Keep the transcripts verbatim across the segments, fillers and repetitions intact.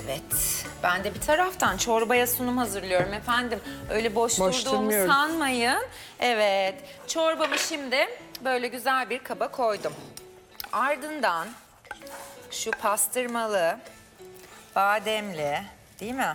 Evet, ben de bir taraftan çorbaya sunum hazırlıyorum efendim. Öyle boş, Boş durduğumu durmuyoruz. sanmayın. Evet, çorbamı şimdi böyle güzel bir kaba koydum. Ardından şu pastırmalı, bademli, değil mi?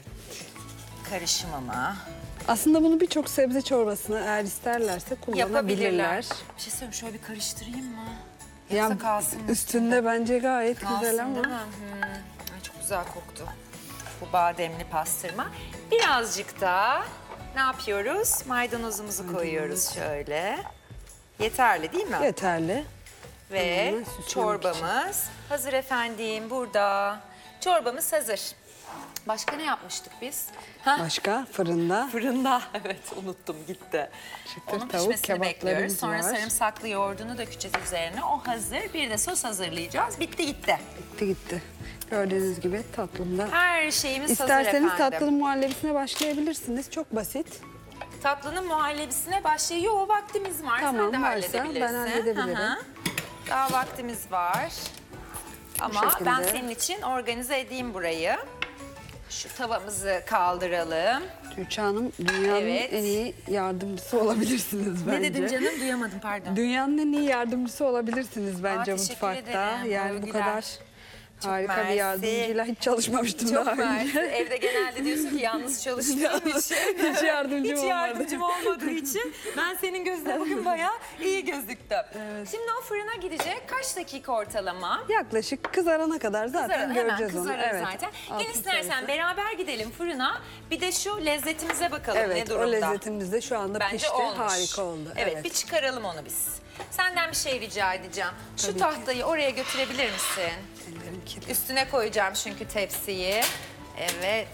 Karışımımı Aslında bunu birçok sebze çorbasına eğer isterlerse kullanabilirler. yapabilirler. Bir şey söyleyeyim, şöyle bir karıştırayım mı? Yoksa Ya, kalsın mı? üstünde bence gayet Kalsın, güzel ama. değil mi? Hmm. Ay, çok güzel koktu. Bu bademli pastırma. Birazcık da ne yapıyoruz? Maydanozumuzu koyuyoruz şöyle. Yeterli değil mi? Yeterli. Ve Tamamen süslemek çorbamız hazır efendim burada. Çorbamız hazır. Başka ne yapmıştık biz? Hah, Başka fırında fırında. Evet, unuttum gitti. çıtır Onun tavuk pişmesini bekliyoruz. kebaplarımız Sonra var. sarımsaklı yoğurdunu dökeceğiz üzerine. O hazır. Bir de sos hazırlayacağız. Bitti gitti. Gitti gitti. Gördüğünüz gibi tatlımda. Her şeyimiz hazır İsterseniz efendim. tatlının muhallebisine başlayabilirsiniz. Çok basit. Tatlının muhallebisine başlıyor. O vaktimiz var. Tamam, Sen de varsa halledebilirsin. ben halledebilirim. Hı hı. Daha vaktimiz var. Ama şekilde. ben senin için organize edeyim burayı. Şu tavamızı kaldıralım. Tuğçe Hanım dünyanın Evet. en iyi yardımcısı olabilirsiniz bence. Ne dedin canım? Duyamadım, pardon. Dünyanın en iyi yardımcısı olabilirsiniz bence Aa, teşekkür mutfakta. ederim, Yani bu övgüler. kadar Çok harika mersi. bir yardımcıyla hiç çalışmamıştım Çok daha mersi. önce. Evde genelde diyorsun ki yalnız çalıştığım için. Hiç yardımcım Hiç olmadı. yardımcım olmadığı için ben senin gözüne bugün bayağı iyi gözüktüm. Şimdi o fırına gidecek kaç dakika ortalama? Yaklaşık kızarana kadar zaten Kızarır, hemen göreceğiz onu. kızarır Evet. zaten. Altın Gel istersen sarısı. beraber gidelim fırına. Bir de şu lezzetimize bakalım ne Evet, durumda. o lezzetimiz de şu anda Bence pişti. olmuş. Harika oldu. Evet, bir çıkaralım onu biz. Senden bir şey rica edeceğim. Şu Tabii ki. tahtayı oraya götürebilir misin? Ellerim kirli. Üstüne koyacağım çünkü tepsiyi. Evet.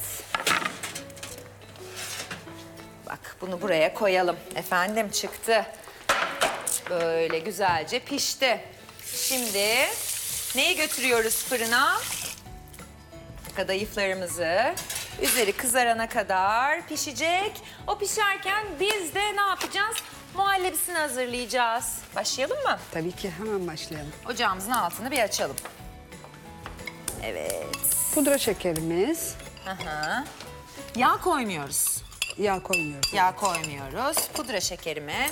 Bak bunu buraya koyalım. Efendim çıktı. Böyle güzelce pişti. Şimdi neyi götürüyoruz fırına? Kadayıflarımızı. Üzeri kızarana kadar pişecek. O pişerken biz de ne yapacağız? Muhallebisini hazırlayacağız. Başlayalım mı? Tabii ki hemen başlayalım. Ocağımızın altını bir açalım. Evet. Pudra şekerimiz. Aha. Yağ koymuyoruz. Yağ koymuyoruz. Yağ koymuyoruz. Pudra şekerimiz.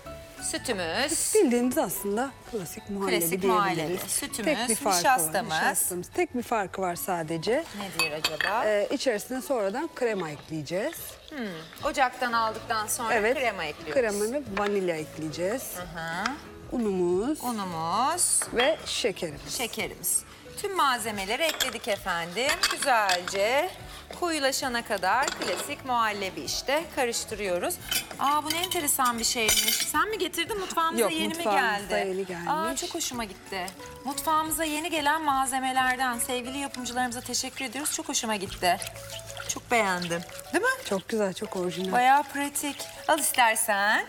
Sütümüz. Bildiğiniz aslında klasik muhallebi Klasik diyebiliriz. muhallebi. Sütümüz, Tek bir farkı nişastamız. var. Nişastamız. Tek bir farkı var sadece. Nedir acaba? Ee, içerisine sonradan krema ekleyeceğiz. Ocaktan aldıktan sonra Evet. krema ekliyoruz. Krema ve vanilya ekleyeceğiz. Aha. Unumuz Unumuz, ve şekerimiz. şekerimiz. Tüm malzemeleri ekledik efendim. Güzelce koyulaşana kadar klasik muhallebi işte karıştırıyoruz. Aa, bu ne enteresan bir şeymiş. Sen mi getirdin, mutfağımıza Yok, yeni mi mutfağımıza geldi? yeni gelmiş. Aa, çok hoşuma gitti. Mutfağımıza yeni gelen malzemelerden sevgili yapımcılarımıza teşekkür ediyoruz. Çok hoşuma gitti. Çok beğendim. Değil mi? Çok güzel, çok orijinal. Bayağı pratik. Al istersen.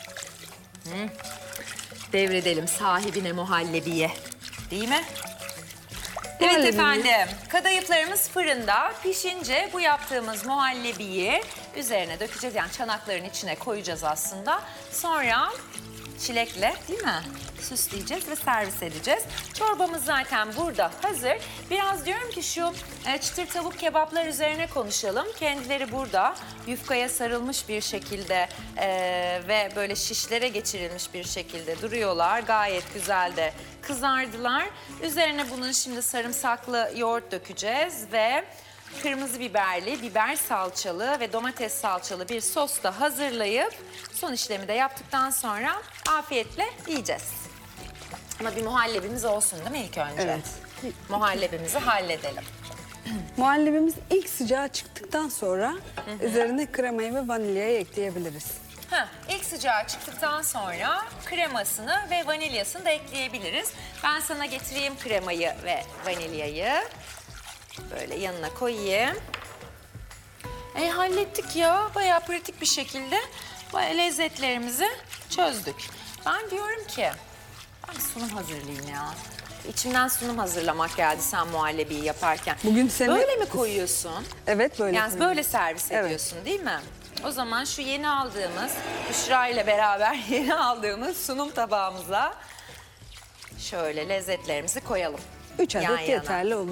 Hı. Devredelim sahibine muhallebiye. Değil mi? Evet Muhallebi mi? efendim. Kadayıflarımız fırında pişince bu yaptığımız muhallebiyi üzerine dökeceğiz. Yani çanakların içine koyacağız aslında. Sonra çilekle, değil mi? Süsleyeceğiz ve servis edeceğiz. Çorbamız zaten burada hazır. Biraz diyorum ki şu e, çıtır tavuk kebaplar üzerine konuşalım. Kendileri burada yufkaya sarılmış bir şekilde e, ve böyle şişlere geçirilmiş bir şekilde duruyorlar. Gayet güzel de kızardılar. Üzerine bunun şimdi sarımsaklı yoğurt dökeceğiz ve kırmızı biberli, biber salçalı ve domates salçalı bir sos da hazırlayıp son işlemi de yaptıktan sonra afiyetle yiyeceğiz. Ama bir muhallebimiz olsun değil mi ilk önce? Evet. Muhallebimizi halledelim. Muhallebimiz ilk sıcağı çıktıktan sonra üzerine kremayı ve vanilyayı ekleyebiliriz. Ha, ilk sıcağı çıktıktan sonra kremasını ve vanilyasını da ekleyebiliriz. Ben sana getireyim kremayı ve vanilyayı. Böyle yanına koyayım. E hallettik ya. Bayağı pratik bir şekilde bayağı lezzetlerimizi çözdük. Ben diyorum ki ben bir sunum hazırlayayım ya. İçimden sunum hazırlamak geldi sen muhallebiyi yaparken. Bugün seni- Böyle mi koyuyorsun? Evet, böyle Yani koyuyoruz. böyle servis Evet. ediyorsun değil mi? O zaman şu yeni aldığımız, Büşra ile beraber yeni aldığımız sunum tabağımıza şöyle lezzetlerimizi koyalım. Üç Yan adet yana. yeterli olur.